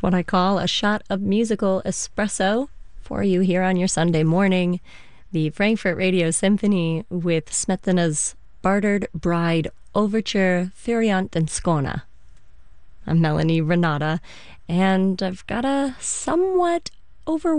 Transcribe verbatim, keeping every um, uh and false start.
what I call a shot of musical espresso for you here on your Sunday morning. The Frankfurt Radio Symphony with Smetana's Bartered Bride Overture Furiant and Skona. I'm Melanie Renata, and I've got a somewhat over